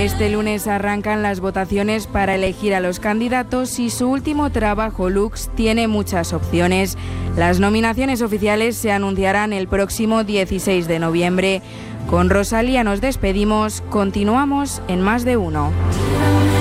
Este lunes arrancan las votaciones para elegir a los candidatos y su último trabajo, Lux, tiene muchas opciones. Las nominaciones oficiales se anunciarán el próximo 16 de noviembre. Con Rosalía nos despedimos, continuamos en Más de Uno.